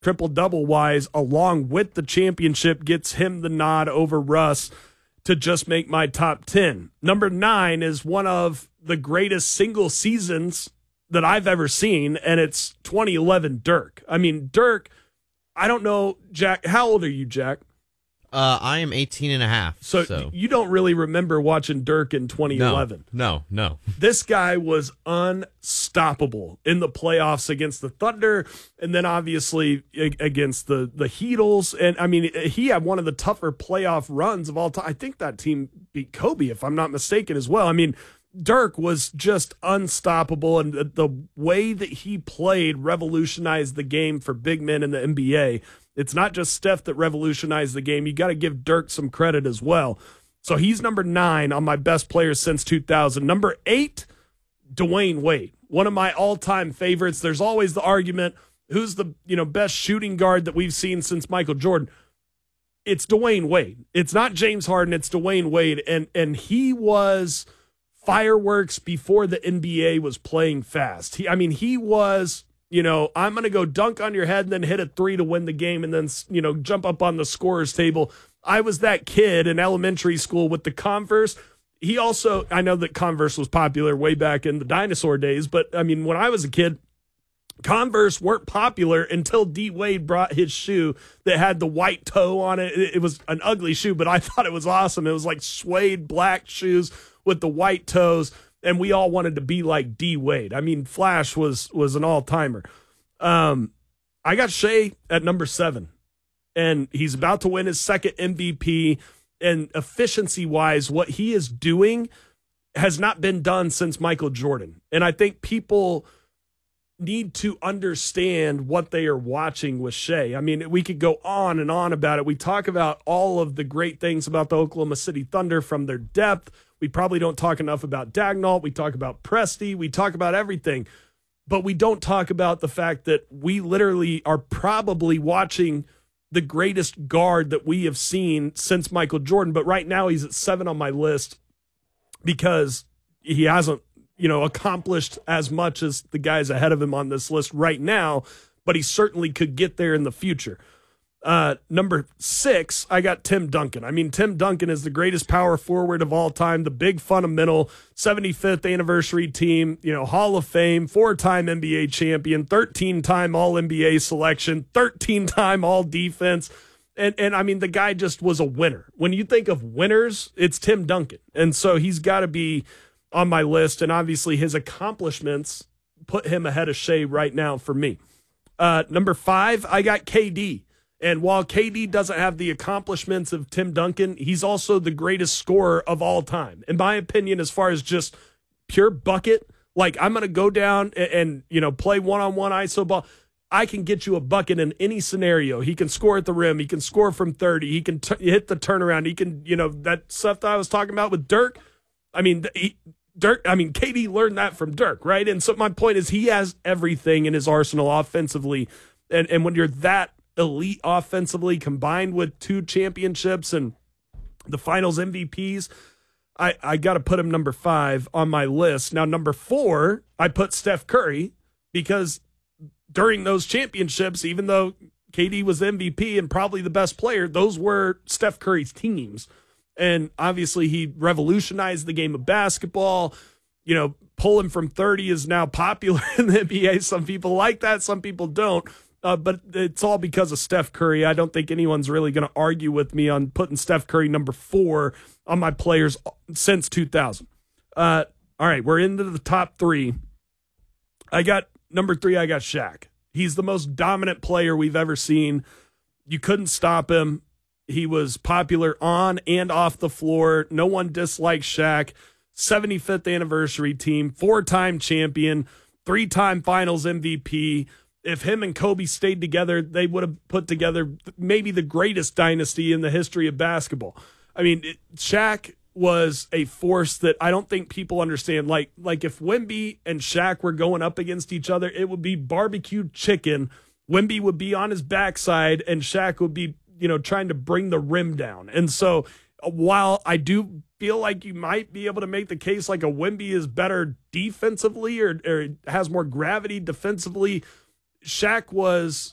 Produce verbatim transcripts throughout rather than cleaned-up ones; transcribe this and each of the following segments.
triple-double wise, along with the championship, gets him the nod over Russ to just make my top ten. Number nine is one of the greatest single seasons that I've ever seen, and it's twenty eleven Dirk. I mean, Dirk, I don't know, Jack, how old are you, Jack? Uh, I am eighteen and a half. So, so. you don't really remember watching Dirk in twenty eleven. No, no, no. This guy was unstoppable in the playoffs against the Thunder, and then obviously against the, the Heatles. And, I mean, he had one of the tougher playoff runs of all time. I think that team beat Kobe, if I'm not mistaken, as well. I mean, Dirk was just unstoppable, and the, the way that he played revolutionized the game for big men in the N B A. It's not just Steph that revolutionized the game. You got to give Dirk some credit as well. So he's number nine on my best players since two thousand. Number eight, Dwayne Wade, one of my all-time favorites. There's always the argument, who's the you know best shooting guard that we've seen since Michael Jordan? It's Dwayne Wade. It's not James Harden. It's Dwayne Wade, and and he was fireworks before the N B A was playing fast. He, I mean, he was, you know, I'm going to go dunk on your head and then hit a three to win the game and then, you know, jump up on the scorer's table. I was that kid in elementary school with the Converse. He also, I know that Converse was popular way back in the dinosaur days, but I mean, when I was a kid, Converse weren't popular until D Wade brought his shoe that had the white toe on it. It was an ugly shoe, but I thought it was awesome. It was like suede black shoes with the white toes, and we all wanted to be like D Wade. I mean, Flash was was an all-timer. Um, I got Shea at number seven, and he's about to win his second M V P, and efficiency-wise, what he is doing has not been done since Michael Jordan. And I think people need to understand what they are watching with Shea. I mean, we could go on and on about it. We talk about all of the great things about the Oklahoma City Thunder from their depth. We probably don't talk enough about Dagnall. We talk about Presti. We talk about everything. But we don't talk about the fact that we literally are probably watching the greatest guard that we have seen since Michael Jordan. But right now he's at seven on my list because he hasn't, you know, accomplished as much as the guys ahead of him on this list right now, but he certainly could get there in the future. Uh, number six, I got Tim Duncan. I mean, Tim Duncan is the greatest power forward of all time, the big fundamental, seventy-fifth anniversary team, you know, Hall of Fame, four-time N B A champion, thirteen-time All-N B A selection, thirteen-time All-Defense. And, and I mean, the guy just was a winner. When you think of winners, it's Tim Duncan. And so he's got to be on my list, and obviously his accomplishments put him ahead of Shea right now for me. Uh, number five, I got K D. And while K D doesn't have the accomplishments of Tim Duncan, he's also the greatest scorer of all time. In my opinion, as far as just pure bucket, like I'm going to go down and, and, you know, play one-on-one I S O ball. I can get you a bucket in any scenario. He can score at the rim. He can score from thirty. He can t- hit the turnaround. He can, you know, that stuff that I was talking about with Dirk. I mean, he, Dirk, I mean, K D learned that from Dirk, right? And so my point is he has everything in his arsenal offensively. And, and when you're that elite offensively combined with two championships and the finals M V Ps, I, I got to put him number five on my list. Now, number four, I put Steph Curry because during those championships, even though K D was the M V P and probably the best player, those were Steph Curry's teams. And obviously he revolutionized the game of basketball. You know, pulling from thirty is now popular in the N B A. Some people like that. Some people don't. Uh, but it's all because of Steph Curry. I don't think anyone's really going to argue with me on putting Steph Curry number four on my players since two thousand. Uh, all right, we're into the top three. I got number three, I got Shaq. He's the most dominant player we've ever seen. You couldn't stop him. He was popular on and off the floor. No one disliked Shaq. seventy-fifth anniversary team, four-time champion, three-time finals M V P. If him and Kobe stayed together, they would have put together maybe the greatest dynasty in the history of basketball. I mean, it, Shaq was a force that I don't think people understand. Like, like if Wemby and Shaq were going up against each other, it would be barbecued chicken. Wemby would be on his backside, and Shaq would be, you know, trying to bring the rim down. And so while I do feel like you might be able to make the case like a Wemby is better defensively or, or has more gravity defensively, Shaq was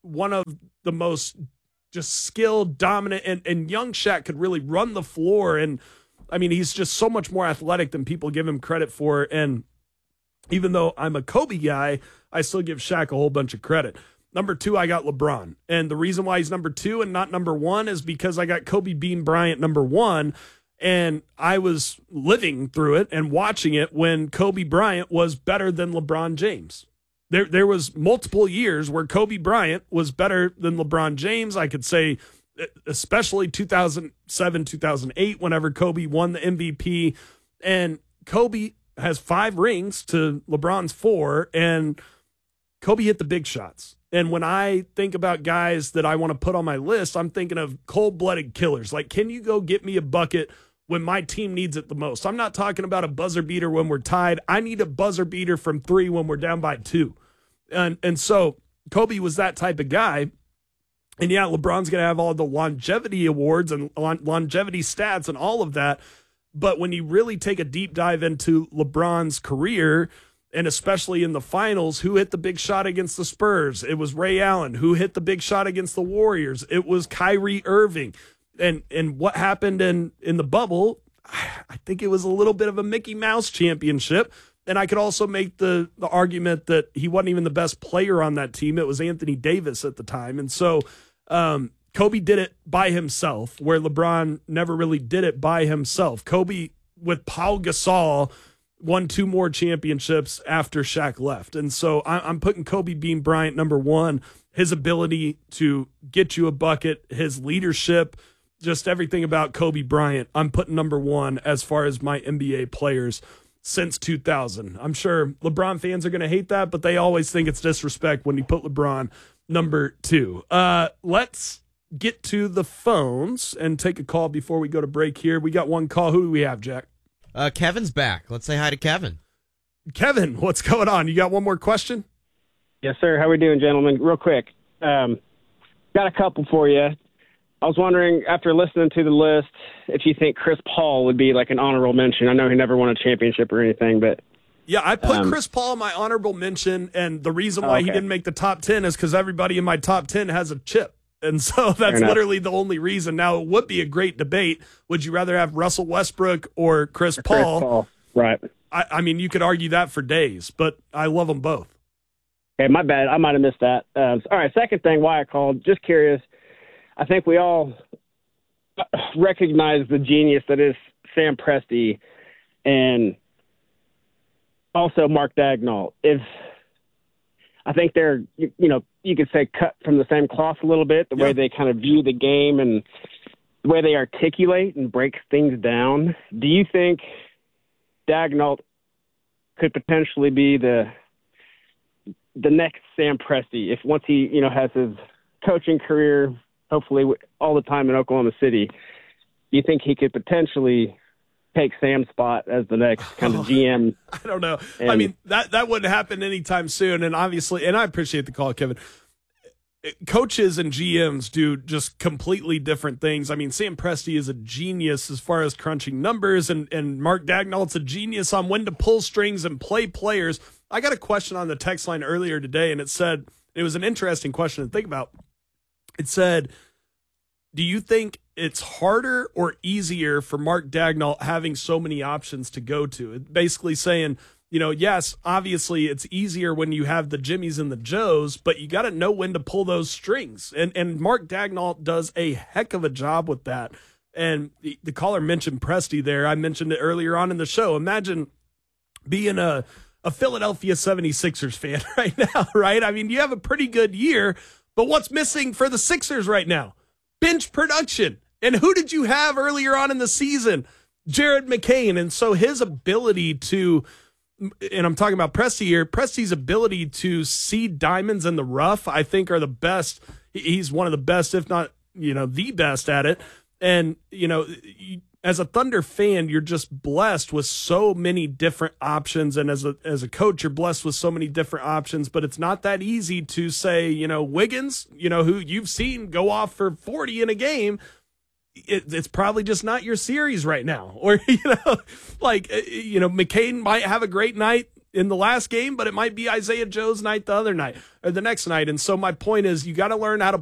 one of the most just skilled, dominant, and, and young Shaq could really run the floor. And I mean, he's just so much more athletic than people give him credit for. And even though I'm a Kobe guy, I still give Shaq a whole bunch of credit. Number two, I got LeBron. And the reason why he's number two and not number one is because I got Kobe Bean Bryant number one. And I was living through it and watching it when Kobe Bryant was better than LeBron James. There, there was multiple years where Kobe Bryant was better than LeBron James. I could say especially two thousand seven, two thousand eight, whenever Kobe won the M V P. And Kobe has five rings to LeBron's four, and Kobe hit the big shots. And when I think about guys that I want to put on my list, I'm thinking of cold-blooded killers. Like, can you go get me a bucket when my team needs it the most? I'm not talking about a buzzer beater when we're tied. I need a buzzer beater from three when we're down by two. And and so Kobe was that type of guy. And yeah, LeBron's going to have all the longevity awards and longevity stats and all of that. But when you really take a deep dive into LeBron's career, and especially in the finals, who hit the big shot against the Spurs? It was Ray Allen. Who hit the big shot against the Warriors? It was Kyrie Irving. And and what happened in, in the bubble, I think it was a little bit of a Mickey Mouse championship. And I could also make the, the argument that he wasn't even the best player on that team. It was Anthony Davis at the time. And so um, Kobe did it by himself, where LeBron never really did it by himself. Kobe, with Paul Gasol, won two more championships after Shaq left. And so I'm putting Kobe Bean Bryant number one. His ability to get you a bucket, his leadership, just everything about Kobe Bryant, I'm putting number one as far as my N B A players since two thousand. I'm sure LeBron fans are going to hate that, but they always think it's disrespect when you put LeBron number two. Uh, let's get to the phones and take a call before we go to break here. We got one call. Who do we have, Jack? Uh, Kevin's back. Let's say hi to Kevin. Kevin, what's going on? You got one more question? Yes, sir. How we doing, gentlemen? Real quick. Um, got a couple for you. I was wondering, after listening to the list, if you think Chris Paul would be like an honorable mention. I know he never won a championship or anything, but yeah, I put um, Chris Paul in my honorable mention, and the reason why okay. he didn't make the top ten is because everybody in my top ten has a chip. And so that's literally the only reason. Now, it would be a great debate. Would you rather have Russell Westbrook or Chris, or Chris Paul? Paul? Right. I, I mean, you could argue that for days, but I love them both. Okay, my bad. I might have missed that. Uh, all right, second thing why I called, just curious. I think we all recognize the genius that is Sam Presti and also Mark Daigneault. If I think they're, you, you know, you could say cut from the same cloth a little bit, the yeah. way they kind of view the game and the way they articulate and break things down. Do you think Daigneault could potentially be the the next Sam Presti if once he, you know, has his coaching career, hopefully all the time in Oklahoma City? Do you think he could potentially take Sam's spot as the next kind of oh, G M? I don't know. And, I mean, that, that wouldn't happen anytime soon. And obviously, and I appreciate the call, Kevin. Coaches and G Ms do just completely different things. I mean, Sam Presti is a genius as far as crunching numbers, and, and Mark Daigneault's a genius on when to pull strings and play players. I got a question on the text line earlier today, and it said, it was an interesting question to think about. It said, do you think it's harder or easier for Mark Daigneault having so many options to go to? It basically saying, you know, yes, obviously it's easier when you have the Jimmies and the Joes, but you got to know when to pull those strings. And and Mark Daigneault does a heck of a job with that. And the, the caller mentioned Presti there. I mentioned it earlier on in the show. Imagine being a, a Philadelphia seventy-sixers fan right now, right? I mean, you have a pretty good year, but what's missing for the Sixers right now? Bench production. And who did you have earlier on in the season? Jared McCain. And so his ability to, and I'm talking about Presti here, Presti's ability to see diamonds in the rough, I think, are the best. He's one of the best, if not, you know, the best at it. And, you know, as a Thunder fan, you're just blessed with so many different options. And as a as a coach, you're blessed with so many different options. But it's not that easy to say, you know, Wiggins, you know, who you've seen go off for forty in a game, it, it's probably just not your series right now. Or, you know, like, you know, McCain might have a great night in the last game, but it might be Isaiah Joe's night the other night or the next night. And so my point is, you got to learn how to